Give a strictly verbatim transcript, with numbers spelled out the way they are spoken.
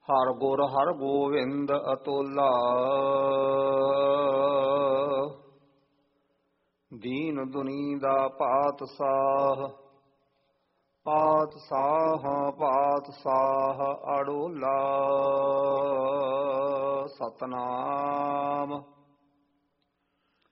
ਹਰ ਗੁਰ ਹਰ ਗੋਵਿੰਦ ਅਤੁਲਾ, ਦੀਨ ਦੁਨੀ ਦਾ ਪਾਤਸ਼ਾਹ। ਪਾਤਸ਼ਾਹ ਪਾਤਸ਼ਾਹ ਅੜੋਲਾ, ਸਤਨਾਮ